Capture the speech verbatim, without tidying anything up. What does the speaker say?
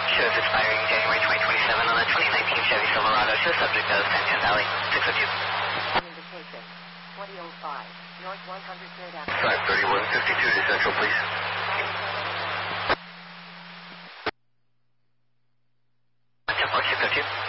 Shows expiring January twenty twenty-seven on a twenty nineteen Chevy Silverado. Shows subject of Santan Valley, six oh two. Indication, twenty oh five, North one hundred third Avenue. five thirty-one fifty-two to Central, please. ten four six oh two.